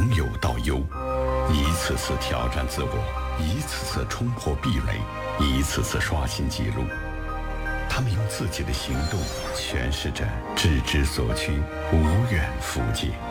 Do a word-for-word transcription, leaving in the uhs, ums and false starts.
有到优，一次次挑战自我，一次次冲破壁垒，一次次刷新纪录。他们用自己的行动诠释着“志之所趋，无远弗届”。